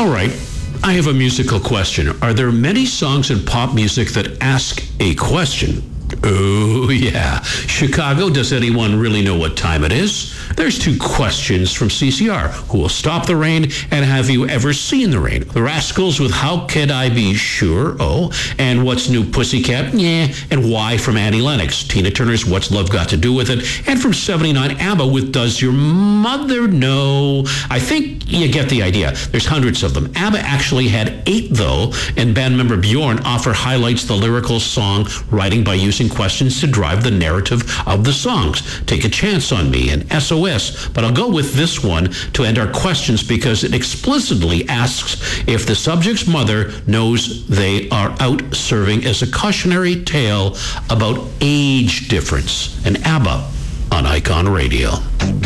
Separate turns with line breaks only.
All right, I have a musical question. Are there many songs in pop music that ask a question? Oh, yeah. Chicago, does anyone really know what time it is? There's two questions from CCR. Who will stop the rain? And have you ever seen the rain? The Rascals with How Can I Be Sure? Oh, and What's New Pussycat? Yeah. And Why from Annie Lennox. Tina Turner's What's Love Got to Do With It? And from 79, ABBA with Does Your Mother Know? I think you get the idea. There's hundreds of them. ABBA actually had 8, though, and band member Bjorn highlights the lyrical song writing by using questions to drive the narrative of the songs. Take a Chance on Me and SOS, but I'll go with this one to end our questions because it explicitly asks if the subject's mother knows they are out serving as a cautionary tale about age difference. And ABBA on Icon Radio.